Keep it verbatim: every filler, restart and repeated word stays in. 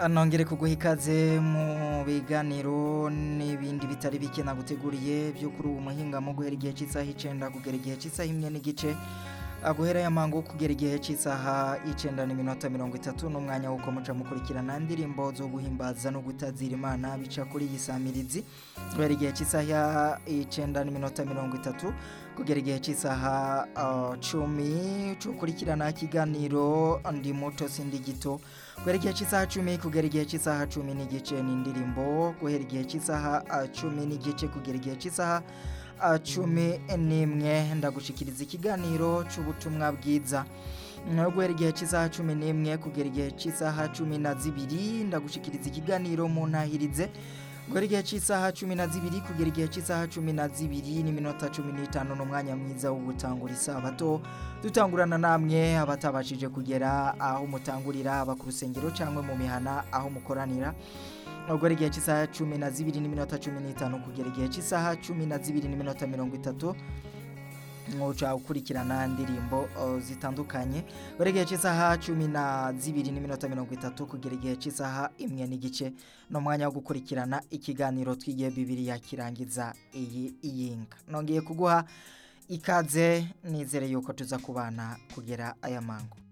nongere kuguha ikaze mu biganiro n'ibindi bitari bike naguteguriye byo kuri ubu muhingamo guhera igihe cy'isaha icenda kugera igihe cy'isaha imwe n'igice guhera y'amango kugera igihe cy'isaha icenda n'iminota mirongo itatu n'umwanya w'uko muca mukurikirana indirimbo zo guhimbaza no gutazira imana bica kuri iyi samirizi guhera igihe cy'isaha icenda n'iminota mirongo itatu kugera igihe cy'isaha uh, cumi cukurikirana ikiganiro ndi muto sindi gito guhera igihe cy'isaha cumi kugera igihe cy'isaha cumi n'igice n'indirimbo guhera igihe cy'isaha uh, cumi n'igice kugera igihe cy'isaha uh, cumi n'imwe ndagushikiriza ikiganiro c'ubutumwa bwiza guhera igihe cy'isaha cumi n'imwe kugera igihe cy'isaha cumi na zibiri ndagushikiriza ikiganiro mu ntahirize guhera igihe cy'isaha cumi na zibiri kugera igihe cy'isaha cumi na zibiri n'iminota cumi n'itanu n'umwanya mwiza wo gutangura isabato dutangurana namwe abatabashije kugera aho mutangurira aba ku rusengero cyangwa mu mihana aho mukoranira guhera igihe cy'isaha cumi na zibiri n'iminota cumi n'itanu kugera igihe cy'isaha cumi na zibiri n'iminota mirongo itatu ngoca ukurikirana indirimbo uh, zitandukanye guhera igihe cy'isaha cumi na zibiri n'iminota mirongo itatu kugera igihe cy'isaha imwe n'igice n'umwanya wo gukurikirana ikiganiro twigiye Bibiliya kirangiza iyi iyinga nongeye kuguha ikaze nizere yuko tuza kubana kugera aya mango